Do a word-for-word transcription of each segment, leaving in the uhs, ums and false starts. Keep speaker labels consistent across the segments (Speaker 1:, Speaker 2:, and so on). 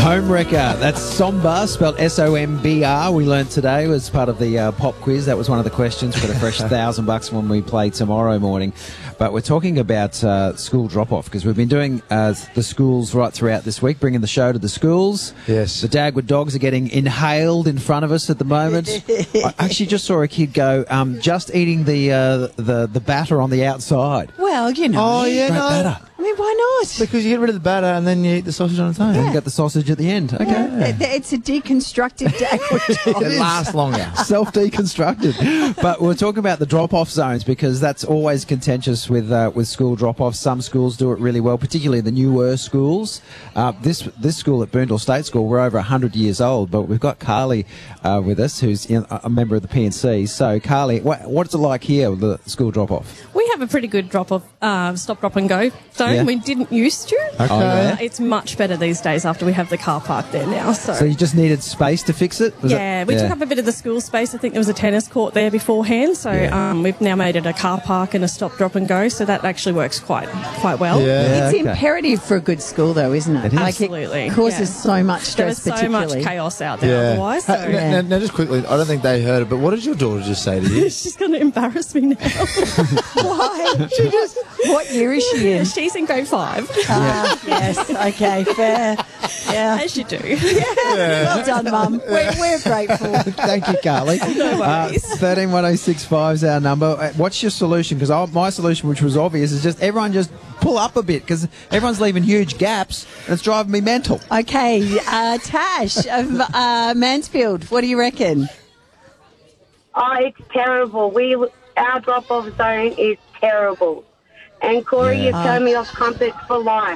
Speaker 1: Homewrecker, that's Somber, spelled S O M B R. We learned today was part of the uh, pop quiz. That was one of the questions for the fresh thousand bucks when we play tomorrow morning. But we're talking about uh, school drop-off because we've been doing uh, the schools right throughout this week, bringing the show to the schools.
Speaker 2: Yes.
Speaker 1: The Dagwood dogs are getting inhaled in front of us at the moment. I actually just saw a kid go, um, just eating the, uh, the the batter on the outside.
Speaker 3: Well, you know.
Speaker 2: Oh, yeah,
Speaker 1: Great
Speaker 2: no.
Speaker 1: batter.
Speaker 3: I mean, why not?
Speaker 2: Because you get rid of the batter and then you eat the sausage on its own.
Speaker 1: And you got the sausage at the end. Okay.
Speaker 3: Yeah. Th- th- It's a deconstructed Dagwood dog.
Speaker 2: It lasts longer.
Speaker 1: Self-deconstructed. But we're talking about the drop-off zones because that's always contentious with uh, with school drop-offs. Some schools do it really well, particularly the newer schools. Uh, this this school at Boondall State School, we're over one hundred years old, but we've got Carly uh, with us, who's in, a member of the P N C. So, Carly, what, what's it like here with the school drop-off?
Speaker 4: We have a pretty good drop-off, uh, stop, drop and go zone.
Speaker 1: Yeah.
Speaker 4: We didn't used to.
Speaker 2: Okay.
Speaker 1: Oh, yeah.
Speaker 4: Uh, it's much better these days after we have the car park there now. So,
Speaker 1: So you just needed space to fix it? Was
Speaker 4: yeah,
Speaker 1: it?
Speaker 4: we took up a bit of the school space. I think there was a tennis court there beforehand. So
Speaker 1: Yeah.
Speaker 4: um, we've now made it a car park and a stop, drop and go. So that actually works quite quite well.
Speaker 2: Yeah.
Speaker 1: Yeah,
Speaker 3: It's
Speaker 1: okay.
Speaker 3: imperative for a good school, though, isn't it?
Speaker 1: It is.
Speaker 3: Like
Speaker 4: Absolutely,
Speaker 3: It causes
Speaker 4: yeah.
Speaker 3: so much
Speaker 4: There
Speaker 3: stress,
Speaker 4: is so
Speaker 3: particularly.
Speaker 4: much chaos out there
Speaker 2: Yeah.
Speaker 4: otherwise. So.
Speaker 2: Hey, now, now, just quickly, I don't think they heard it, but what did your daughter just say to you?
Speaker 4: She's going to embarrass me now.
Speaker 3: Why? She just, what year is she in?
Speaker 4: She's in grade five,
Speaker 3: Ah, yes, okay, fair. Yeah.
Speaker 4: as you do.
Speaker 3: Well done, Mum. We're, we're grateful.
Speaker 1: Thank you, Carly.
Speaker 4: No worries.
Speaker 1: Uh, thirteen one oh six five is our number. Uh, What's your solution? Because my solution, which was obvious, is just everyone just pull up a bit because everyone's leaving huge gaps and it's driving me mental.
Speaker 3: Okay, uh, Tash of uh, Mansfield, what do you reckon?
Speaker 5: Oh, it's terrible. We our drop-off zone is terrible. And Corey,
Speaker 1: Yeah.
Speaker 5: you've turned me off crumpets for life.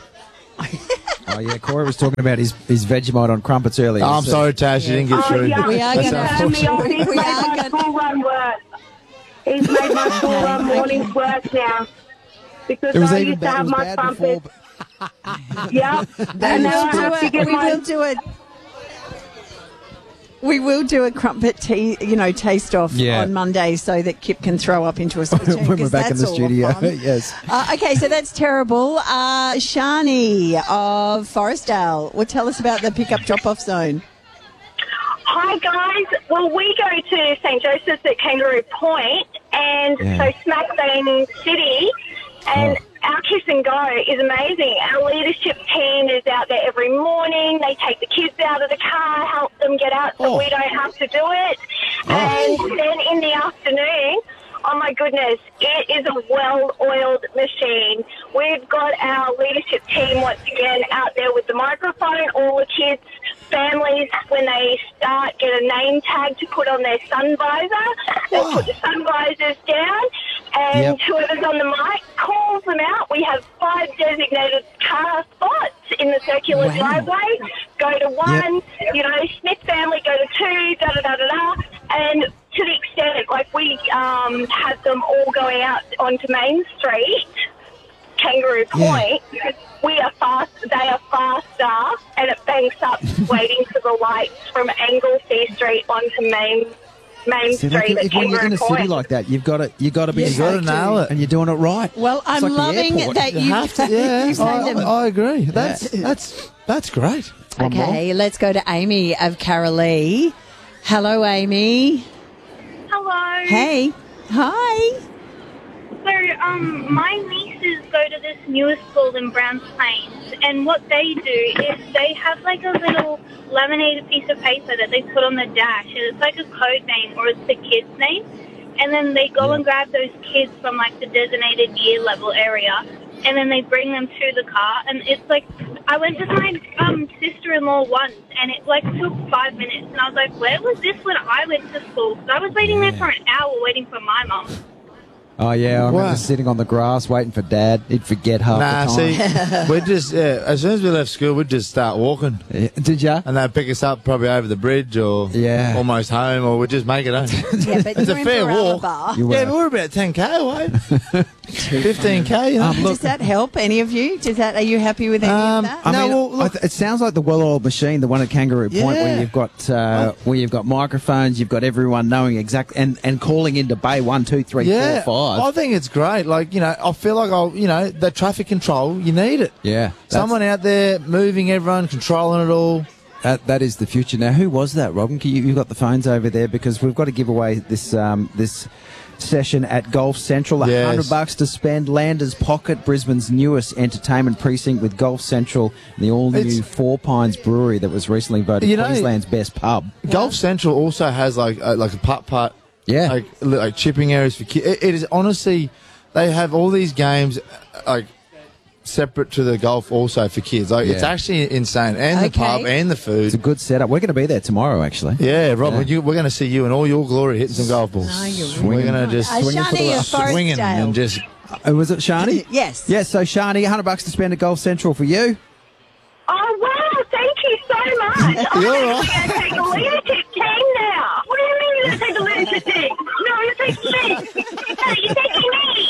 Speaker 1: Oh, yeah, Corey was talking about his, his Vegemite on crumpets earlier.
Speaker 2: Oh, I'm
Speaker 1: So-
Speaker 2: sorry, Tash, you didn't get
Speaker 5: Oh,
Speaker 2: through.
Speaker 5: yeah.
Speaker 3: We are
Speaker 5: He's
Speaker 3: gonna-
Speaker 5: turned me off. He's
Speaker 3: We
Speaker 5: made
Speaker 3: are
Speaker 5: my
Speaker 3: gonna-
Speaker 5: school run worse. He's made my school run
Speaker 3: Okay.
Speaker 5: mornings worse now. Because
Speaker 1: It was
Speaker 5: I
Speaker 1: even
Speaker 5: used to
Speaker 1: bad, it
Speaker 5: have
Speaker 1: was
Speaker 5: my
Speaker 1: bad before.
Speaker 5: crumpets.
Speaker 1: But
Speaker 5: Yep. And now I have to
Speaker 3: we
Speaker 5: get my...
Speaker 3: will do it. We will do a crumpet tea, you know, taste off
Speaker 1: Yeah.
Speaker 3: on Monday so that Kip can throw up into a spittoon.
Speaker 1: when we're
Speaker 3: 'cause
Speaker 1: back in
Speaker 3: that's
Speaker 1: the
Speaker 3: all
Speaker 1: studio.
Speaker 3: fun.
Speaker 1: Yes.
Speaker 3: Uh, okay, so that's terrible. Uh, Shani of Forestdale, well, tell us about the pickup drop-off zone.
Speaker 5: Hi, guys. Well, we go to Saint Joseph's at Kangaroo Point, and
Speaker 1: Yeah.
Speaker 5: so smack bang city, and
Speaker 1: Oh.
Speaker 5: our Kiss and Go is amazing. Our leadership team is out there every morning. They take the kids out of the car, help them get out so
Speaker 1: Oh.
Speaker 5: we don't have to do it. And then in the afternoon, oh my goodness, it is a well-oiled machine. We've got our leadership team once again out there with the microphone. All the kids, families, when they start, get a name tag to put on their sun visor. They put the sun visors down, and
Speaker 1: Yep.
Speaker 5: whoever's on the mic calls them out. We have five designated car spots in the circular
Speaker 3: Wow.
Speaker 5: driveway. Go to one, you know, Smith family, go to two, da da da da da. And to the extent, like we um, had them all going out onto Main Street, Kangaroo Point, we are fast, they are faster, and it banks up waiting for the lights from Anglesea Street onto Main Main
Speaker 1: See, like,
Speaker 5: Street
Speaker 1: if,
Speaker 5: at
Speaker 1: if when you're in
Speaker 5: Kangaroo
Speaker 1: a city
Speaker 5: Point.
Speaker 1: like that, you've got to you got to be
Speaker 3: You
Speaker 1: exact
Speaker 2: gotta nail it.
Speaker 1: and you're doing it right.
Speaker 3: Well,
Speaker 1: It's
Speaker 3: I'm
Speaker 1: like the
Speaker 3: loving
Speaker 1: airport.
Speaker 3: that
Speaker 2: You
Speaker 3: you've,
Speaker 2: have to, yeah.
Speaker 3: you've named
Speaker 2: I,
Speaker 3: them.
Speaker 2: I agree. That's that's that's great.
Speaker 1: One more.
Speaker 3: Okay, let's go to Amy of Carolee. Hello, Amy.
Speaker 6: Hello.
Speaker 3: Hey. Hi.
Speaker 6: So, um, my nieces go to this newer school in Browns Plains, and what they do is they have like a little laminated piece of paper that they put on the dash, and it's like a code name or it's the kid's name, and then they go and grab those kids from like the designated year level area, and then they bring them to the car, and it's like, I went with my um, sister-in-law once, and it like took five minutes, and I was like, where was this when I went to school? Because I was waiting there for an hour waiting for my mum.
Speaker 1: Oh yeah, I remember
Speaker 2: Wow.
Speaker 1: sitting on the grass waiting for Dad. He'd forget half
Speaker 2: Nah,
Speaker 1: the time.
Speaker 2: see, we'd just, yeah, as soon as we left school, we'd just start walking.
Speaker 1: Yeah, did ya?
Speaker 2: And they'd pick us up probably over the bridge or
Speaker 1: Yeah.
Speaker 2: almost home, or we'd just make it home.
Speaker 3: Yeah, but
Speaker 2: It's
Speaker 3: you're
Speaker 2: a
Speaker 3: in
Speaker 2: fair
Speaker 3: Baralla
Speaker 2: walk.
Speaker 3: Bar.
Speaker 1: You were.
Speaker 2: Yeah, but we're about ten K away. fifteen K, you know?
Speaker 1: Um, look,
Speaker 3: Does that help any of you? Does that? Are you happy with any
Speaker 2: Um,
Speaker 3: of that?
Speaker 1: I
Speaker 2: No,
Speaker 1: mean,
Speaker 2: well, look-
Speaker 1: I th- it sounds like the well-oiled machine, the one at Kangaroo Point,
Speaker 2: Yeah.
Speaker 1: where you've got uh, where you've got microphones, you've got everyone knowing exactly, and, and calling into bay one, two, three,
Speaker 2: yeah,
Speaker 1: four,
Speaker 2: I
Speaker 1: five.
Speaker 2: think it's great. Like, you know, I feel like I'll, you know, the traffic control, you need it.
Speaker 1: Yeah, that's-
Speaker 2: Someone out there moving everyone, controlling it all.
Speaker 1: That that is the future. Now, who was that, Robin? Can you, you've got the phones over there because we've got to give away this um, this session at Golf Central. A
Speaker 2: Yes.
Speaker 1: hundred bucks to spend. Landers Pocket, Brisbane's newest entertainment precinct with Golf Central, and the all-new
Speaker 2: It's-
Speaker 1: Four Pines Brewery that was recently voted
Speaker 2: You know-
Speaker 1: Queensland's best pub.
Speaker 2: Golf Central also has like uh, like a putt putt,
Speaker 1: Yeah.
Speaker 2: like li- like chipping areas for kids. It, it is honestly, they have all these games uh, like separate to the golf also for kids. Like it's
Speaker 1: Yeah.
Speaker 2: actually insane, and the
Speaker 3: Okay.
Speaker 2: pub and the
Speaker 1: It's a
Speaker 2: food.
Speaker 1: good setup. We're going to be there tomorrow, actually.
Speaker 2: Yeah, Rob,
Speaker 1: Yeah.
Speaker 2: You, we're going to see you in all your glory hitting some golf balls.
Speaker 3: No, you're
Speaker 2: we're
Speaker 1: right.
Speaker 2: going to just
Speaker 3: Uh,
Speaker 2: swing it for
Speaker 3: Shani
Speaker 2: the
Speaker 3: of
Speaker 2: swinging
Speaker 3: Forestdale.
Speaker 2: and just.
Speaker 1: Uh, was it Shani?
Speaker 3: Yes.
Speaker 1: Yes, so Shani, a hundred bucks to spend at Golf Central for you.
Speaker 5: Oh, wow, thank you so much. I'm
Speaker 2: You're
Speaker 5: actually going to take the leadership team now. What do you mean you're going to take the leadership team? No, you're taking me. No, you're taking me.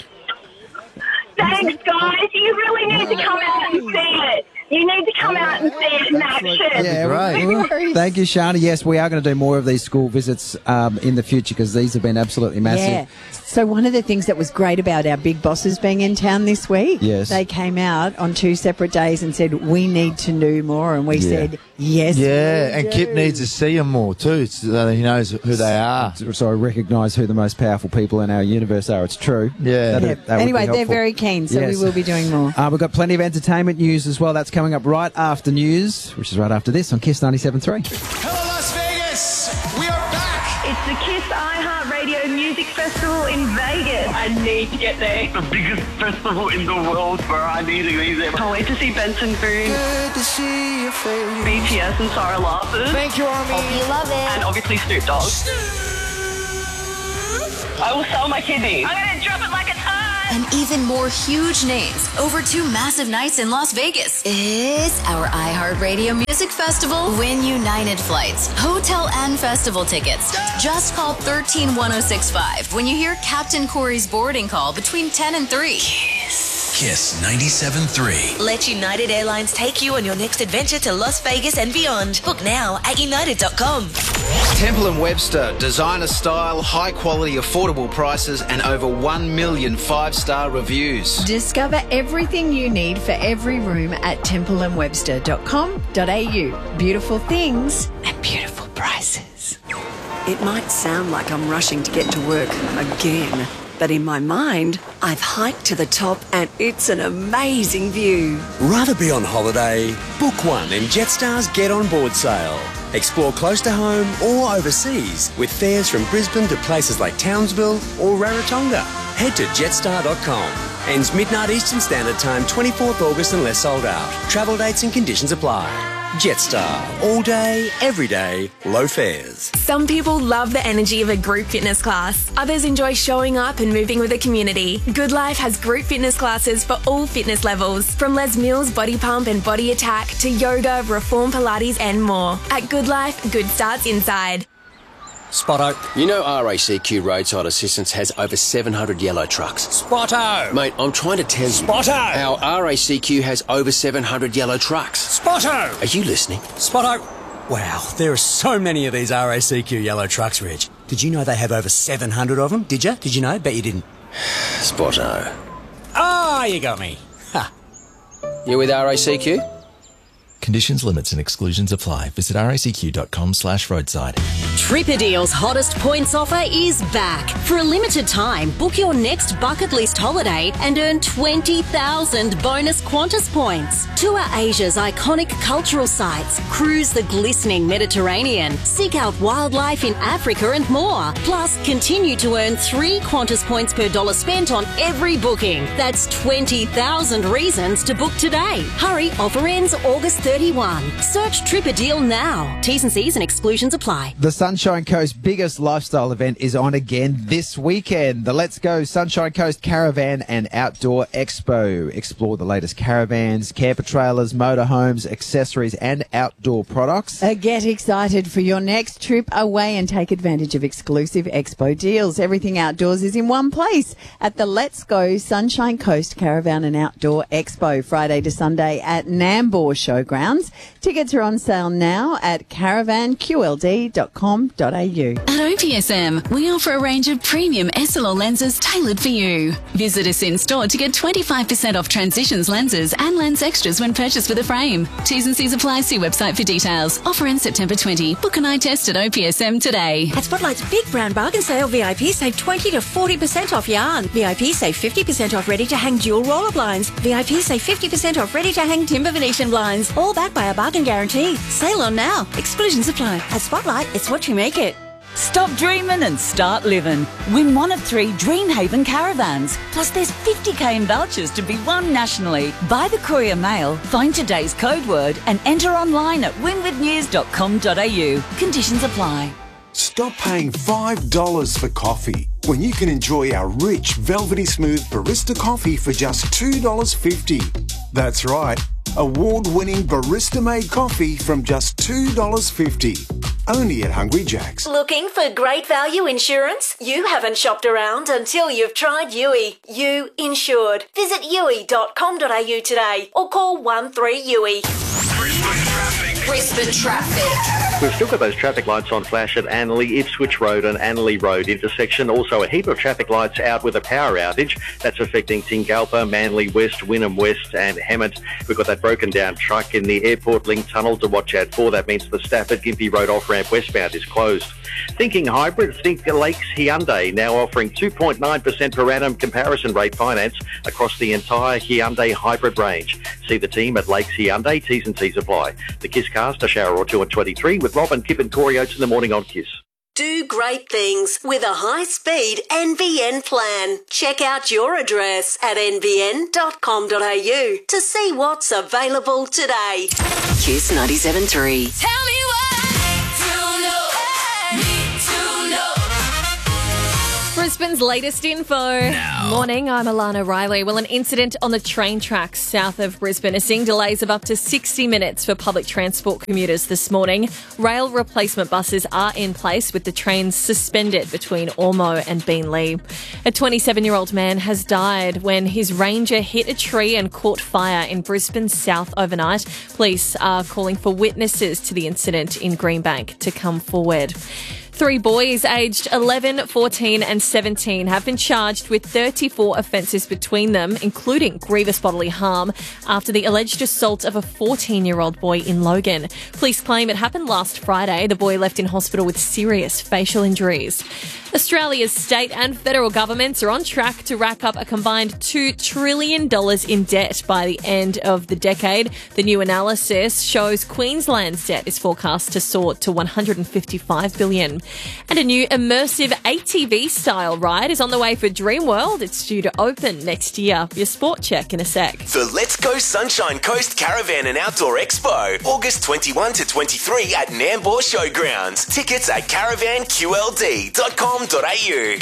Speaker 5: Thanks, guys. You really need to come out and see it. You need to come out and see it in action.
Speaker 1: Yeah,
Speaker 2: great.
Speaker 1: well,
Speaker 3: worries.
Speaker 1: thank you, Shani. Yes, we are going to do more of these school visits um, in the future because these have been absolutely massive.
Speaker 3: Yeah. So one of the things that was great about our big bosses being in town this week,
Speaker 1: Yes.
Speaker 3: they came out on two separate days and said, we need to know more. And we
Speaker 1: Yeah.
Speaker 3: said, yes,
Speaker 2: Yeah,
Speaker 3: we
Speaker 2: and
Speaker 3: do.
Speaker 2: Kip needs to see them more too, so that he knows who they are.
Speaker 1: So I recognise who the most powerful people in our universe are. It's true.
Speaker 2: Yeah.
Speaker 1: That'd-
Speaker 3: Yeah.
Speaker 1: that would be
Speaker 3: Anyway, they're
Speaker 1: helpful.
Speaker 3: very keen, so
Speaker 1: Yes.
Speaker 3: we will be doing more.
Speaker 1: Uh, we've got plenty of entertainment news as well. That's coming up right after news, which is right after this on Kiss ninety-seven point three.
Speaker 7: Hello, Las Vegas! We are back!
Speaker 5: It's the Kiss iHeartRadio Music Festival in Vegas. I need to get there.
Speaker 8: The biggest festival in the world, bro. I need to be there.
Speaker 5: Can't wait to see Benson Boone,
Speaker 7: Good to see your face.
Speaker 5: B T S and Sarah Larsson,
Speaker 7: Thank you, Army.
Speaker 5: and obviously Snoop Dogg. I will sell my kidneys. I'm going to drop it like it's hot.
Speaker 9: And even more huge names over two massive nights in Las Vegas. It's our iHeartRadio Music Festival Win United flights, hotel and festival tickets. Just call one three one oh six five when you hear Captain Corey's boarding call between ten and three.
Speaker 7: Kiss ninety-seven point three.
Speaker 10: Let United Airlines take you on your next adventure to Las Vegas and beyond. Book now at united dot com.
Speaker 11: Temple and Webster, designer style, high quality, affordable prices, and over one million five-star reviews.
Speaker 3: Discover everything you need for every room at temple and webster dot com dot a u. Beautiful things at beautiful prices.
Speaker 12: It might sound like I'm rushing to get to work again, but in my mind, I've hiked to the top and it's an amazing view.
Speaker 13: Rather be on holiday? Book one in Jetstar's Get On Board sale. Explore close to home or overseas with fares from Brisbane to places like Townsville or Rarotonga. Head to jetstar dot com. Ends midnight Eastern Standard Time, twenty-fourth August unless sold out. Travel dates and conditions apply. Jetstar. All day, every day, low fares.
Speaker 14: Some people love the energy of a group fitness class. Others enjoy showing up and moving with the community. Good Life has group fitness classes for all fitness levels, from Les Mills Body Pump and Body Attack to yoga, Reform Pilates and more. At Good Life, good starts inside.
Speaker 15: Spotto. You know R A C Q Roadside Assistance has over seven hundred yellow trucks.
Speaker 13: Spotto.
Speaker 15: Mate, I'm trying to tell you.
Speaker 13: Spotto.
Speaker 15: Our R A C Q has over seven hundred yellow trucks.
Speaker 13: Spotto.
Speaker 15: Are you listening?
Speaker 13: Spotto. Wow, there are so many of these R A C Q yellow trucks, Reg. Did you know they have over seven hundred of them? Did you? Did you know? Bet you didn't.
Speaker 15: Spotto.
Speaker 13: Ah, you got me. Ha.
Speaker 15: You with R A C Q?
Speaker 16: Conditions, limits and exclusions apply. Visit racq dot com slash roadside.
Speaker 17: Tripadeal's hottest points offer is back. For a limited time, book your next bucket list holiday and earn twenty thousand bonus Qantas points. Tour Asia's iconic cultural sites, cruise the glistening Mediterranean, seek out wildlife in Africa and more. Plus, continue to earn three Qantas points per dollar spent on every booking. That's twenty thousand reasons to book today. Hurry, offer ends August thirtieth. thirty-one. Search Trip a Deal now. T's and C's and exclusions apply.
Speaker 1: The Sunshine Coast biggest lifestyle event is on again this weekend. The Let's Go Sunshine Coast Caravan and Outdoor Expo. Explore the latest caravans, camper trailers, motorhomes, accessories and outdoor products.
Speaker 18: Uh, get excited for your next trip away and take advantage of exclusive expo deals. Everything outdoors is in one place at the Let's Go Sunshine Coast Caravan and Outdoor Expo, Friday to Sunday at Nambour Showgrounds. Tickets are on sale now at caravan q l d dot com dot a u.
Speaker 19: At O P S M, we offer a range of premium S L R lenses tailored for you. Visit us in store to get twenty-five percent off Transitions lenses and lens extras when purchased with a frame. T's and C's apply. See website for details. Offer ends September twentieth. Book an eye test at O P S M today.
Speaker 20: At Spotlight's Big Brown Bargain Sale, V I P save twenty to forty percent off yarn. V I P save fifty percent off ready-to-hang dual roller blinds. V I P save fifty percent off ready-to-hang timber Venetian blinds. All backed by a bargain guarantee. Sale on now. Exclusions apply. At Spotlight, it's what you make it.
Speaker 21: Stop dreaming and start living. Win one of three Dreamhaven caravans. Plus there's fifty k in vouchers to be won nationally. Buy the Courier Mail, find today's code word and enter online at winwith news dot com dot a u. Conditions apply.
Speaker 22: Stop paying five dollars for coffee when you can enjoy our rich, velvety smooth barista coffee for just two dollars fifty. That's right, award-winning barista-made coffee from just two dollars fifty. Only at Hungry Jack's.
Speaker 23: Looking for great value insurance? You haven't shopped around until you've tried U I. You insured. Visit u i dot com dot a u today or call one three U I.
Speaker 9: Brisbane traffic.
Speaker 24: We've still got those traffic lights on flash at Annerley, Ipswich Road and Annerley Road intersection. Also a heap of traffic lights out with a power outage. That's affecting Tingalpa, Manly West, Wynnum West and Hammett. We've got that broken down truck in the Airport Link tunnel to watch out for. That means the Stafford Gympie Road off-ramp westbound is closed. Thinking hybrid, think Lakes Hyundai, now offering two point nine percent per annum comparison rate finance across the entire Hyundai hybrid range. See the team at Lakes Hyundai. T's and C's apply. The Kiss Cast, a shower or two at twenty-three with Robin, Kip and Corey Oates in the morning on Kiss.
Speaker 12: Do great things with a high-speed N B N plan. Check out your address at n b n dot com dot a u to see what's available today. Kiss ninety-seven point three.
Speaker 9: Tell me
Speaker 25: Brisbane's latest info.
Speaker 26: Now.
Speaker 25: Morning, I'm Alana Riley. Well, an incident on the train tracks south of Brisbane is seeing delays of up to sixty minutes for public transport commuters this morning. Rail replacement buses are in place with the trains suspended between Ormeau and Beenleigh. A twenty-seven-year-old man has died when his Ranger hit a tree and caught fire in Brisbane south overnight. Police are calling for witnesses to the incident in Greenbank to come forward. Three boys aged eleven, fourteen and seventeen have been charged with thirty-four offences between them, including grievous bodily harm, after the alleged assault of a fourteen-year-old boy in Logan. Police claim it happened last Friday. The boy left in hospital with serious facial injuries. Australia's state and federal governments are on track to rack up a combined two trillion dollars in debt by the end of the decade. The new analysis shows Queensland's debt is forecast to soar to one hundred fifty-five billion dollars. And a new immersive A T V-style ride is on the way for Dreamworld. It's due to open next year. Your sport check in a sec.
Speaker 27: The Let's Go Sunshine Coast Caravan and Outdoor Expo, August twenty-first to twenty-third at Nambour Showgrounds. Tickets at caravan q l d dot com dot a u.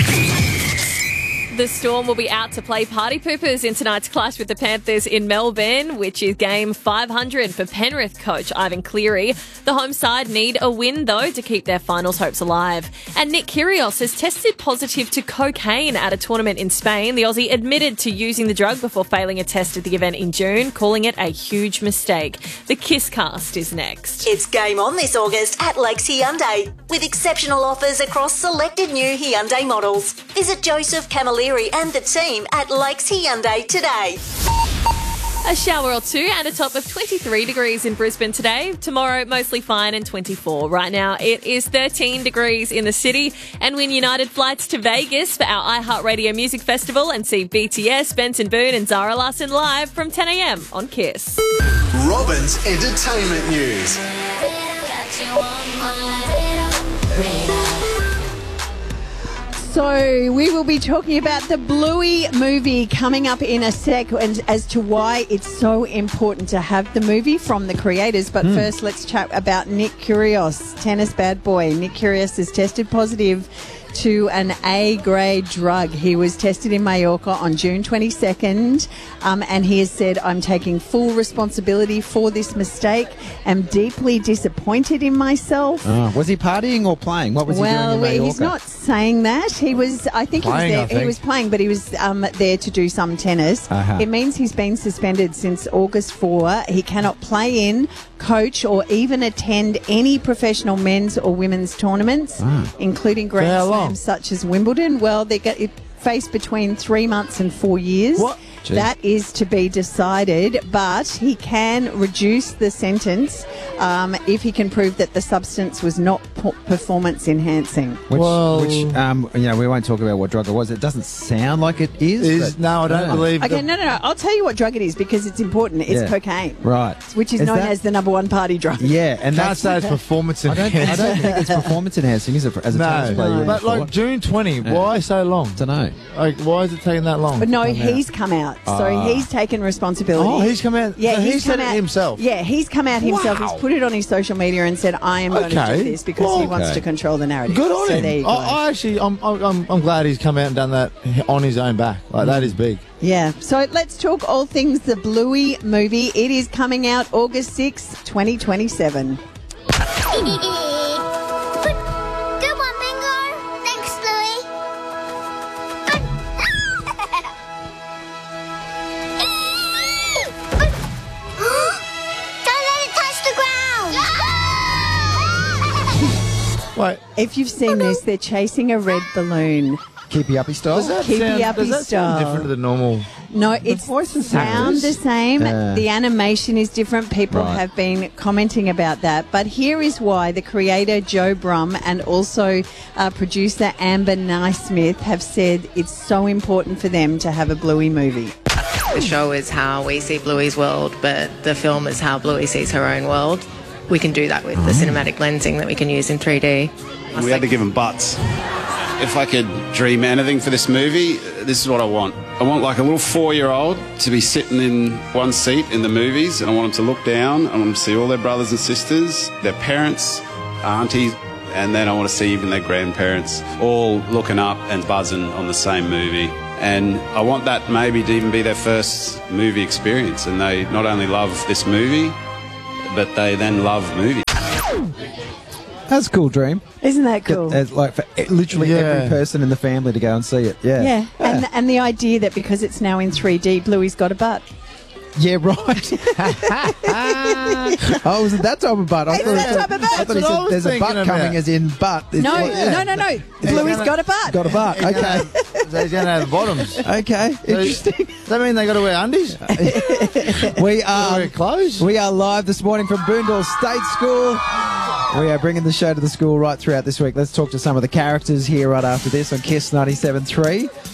Speaker 25: The Storm will be out to play party poopers in tonight's clash with the Panthers in Melbourne, which is game five hundred for Penrith coach Ivan Cleary. The home side need a win, though, to keep their finals hopes alive. And Nick Kyrgios has tested positive to cocaine at a tournament in Spain. The Aussie admitted to using the drug before failing a test at the event in June, calling it a huge mistake. The Kiss Cast is next.
Speaker 23: It's game on this August at Lakes Hyundai, with exceptional offers across selected new Hyundai models. Visit Joseph Camilleri and the team at Lakes Hyundai today.
Speaker 25: A shower or two and a top of twenty-three degrees in Brisbane today. Tomorrow, mostly fine and twenty-four. Right now, it is thirteen degrees in the city. And win United flights to Vegas for our iHeartRadio Music Festival and see B T S, Benson Boone and Zara Larsson live from ten a m on Kiss.
Speaker 7: Robin's Entertainment News.
Speaker 18: So we will be talking about the Bluey movie coming up in a sec, and as to why it's so important to have the movie from the creators. But
Speaker 1: Mm.
Speaker 18: first, let's chat about Nick Kyrgios, tennis bad boy. Nick Kyrgios has tested positive to an A-grade drug. He was tested in Mallorca on June twenty-second, um, and he has said, I'm taking full responsibility for this mistake. I'm deeply disappointed in myself.
Speaker 1: Oh, was he partying or playing? What was
Speaker 18: well,
Speaker 1: he doing in Mallorca?
Speaker 18: he's not saying that. He was, I think
Speaker 1: Playing,
Speaker 18: he
Speaker 1: I
Speaker 18: was there.
Speaker 1: think.
Speaker 18: He was playing, but he was um, there to do some tennis.
Speaker 1: Uh-huh.
Speaker 18: It means he's been suspended since August fourth. He cannot play in, coach, or even attend any professional men's or women's tournaments,
Speaker 2: Ah.
Speaker 18: including
Speaker 2: For how
Speaker 18: Grand
Speaker 2: long?
Speaker 18: Slams such as Wimbledon. Well, they get it face between three months and four years.
Speaker 2: What?
Speaker 1: Gee.
Speaker 18: That is to be decided, but he can reduce the sentence um, if he can prove that the substance was not p- performance enhancing.
Speaker 1: Which,
Speaker 2: Well-
Speaker 1: which um, you know, we won't talk about what drug it was. It doesn't sound like it is.
Speaker 2: Is-
Speaker 1: but-
Speaker 2: no, I don't believe
Speaker 18: Okay, no, no, no. I'll tell you what drug it is because it's important. It's
Speaker 1: Yeah.
Speaker 18: cocaine,
Speaker 1: Right.
Speaker 18: which is,
Speaker 1: Is
Speaker 18: known
Speaker 1: that-
Speaker 18: as the number one party drug.
Speaker 1: Yeah, and
Speaker 2: Can't
Speaker 1: that's
Speaker 2: say it's performance
Speaker 1: I don't, I don't
Speaker 2: enhancing.
Speaker 1: think it's performance enhancing, is it? As a tennis
Speaker 2: No,
Speaker 1: player, you
Speaker 2: but like June twentieth,
Speaker 1: Yeah.
Speaker 2: why so long?
Speaker 1: don't know.
Speaker 2: Like, why is it taking that long?
Speaker 18: But no,
Speaker 2: to come
Speaker 18: he's
Speaker 2: out?
Speaker 18: come out. So
Speaker 1: Ah.
Speaker 18: he's taken responsibility.
Speaker 2: Oh, he's come out.
Speaker 18: Yeah,
Speaker 2: so he
Speaker 18: he's
Speaker 2: said
Speaker 18: come
Speaker 2: it
Speaker 18: out
Speaker 2: himself.
Speaker 18: Yeah, he's come out himself.
Speaker 2: Wow.
Speaker 18: He's put it on his social media and said, "I am going to
Speaker 2: Okay.
Speaker 18: do this because
Speaker 2: Well,
Speaker 18: he wants
Speaker 1: okay.
Speaker 18: to control the narrative."
Speaker 2: Good on
Speaker 18: so
Speaker 2: him.
Speaker 18: There you go.
Speaker 2: I, I actually, I'm, I'm, I'm glad he's come out and done that on his own back. Like that is big.
Speaker 18: Yeah. So let's talk all things the Bluey movie. It is coming out August sixth, twenty twenty-seven.
Speaker 4: Good one, Bingo. Thanks, Louie. Don't let it touch the ground.
Speaker 2: Wait,
Speaker 18: If you've seen this, they're chasing a red balloon.
Speaker 1: Keepy uppy style.
Speaker 2: does that
Speaker 18: Keepy
Speaker 2: sound,
Speaker 18: uppy
Speaker 2: does that sound
Speaker 18: style.
Speaker 2: different to the normal?
Speaker 18: No, it's
Speaker 2: voices
Speaker 18: sound the same.
Speaker 1: Uh,
Speaker 18: the animation is different. People
Speaker 1: Right.
Speaker 18: have been commenting about that. But here is why the creator Joe Brum and also uh, producer Amber Naismith have said it's so important for them to have a Bluey movie.
Speaker 5: The show is how we see Bluey's world, but the film is how Bluey sees her own world. We can do that with the cinematic lensing that we can use in three D.
Speaker 6: We had to give them butts. If I could dream anything for this movie, this is what I want. I want like a little four-year-old to be sitting in one seat in the movies, and I want them to look down. I want them to see all their brothers and sisters, their parents, aunties, and then I want to see even their grandparents all looking up and buzzing on the same movie. And I want that maybe to even be their first movie experience, and they not only love this movie, but they then love movies.
Speaker 1: That's a cool dream.
Speaker 18: Isn't that cool?
Speaker 1: Get, uh, like for e- literally
Speaker 2: Yeah.
Speaker 1: every person in the family to go and see it. Yeah.
Speaker 18: Yeah, and and the idea that because it's now in three D, Bluey's got a butt.
Speaker 1: Yeah, right. Oh, was it that type of butt? I
Speaker 18: It's
Speaker 1: thought
Speaker 18: that
Speaker 1: it-
Speaker 18: type of butt.
Speaker 1: I thought he
Speaker 2: That's what I
Speaker 1: said
Speaker 2: was
Speaker 1: there's a butt
Speaker 2: thinking
Speaker 1: coming
Speaker 2: about.
Speaker 1: as in butt. It's
Speaker 18: No,
Speaker 1: like- yeah.
Speaker 18: no, no, no. Bluey's got a butt.
Speaker 1: Got a butt.
Speaker 2: He's
Speaker 1: Okay.
Speaker 2: gonna- so he's going to have bottoms.
Speaker 1: Okay.
Speaker 2: So,
Speaker 1: Interesting.
Speaker 2: does that mean they got to wear undies?
Speaker 1: We
Speaker 2: Gotta
Speaker 1: are
Speaker 2: wear clothes?
Speaker 1: we are live this morning from Boondall State School. We are bringing the show to the school right throughout this week. Let's talk to some of the characters here right after this on Kiss ninety-seven point three.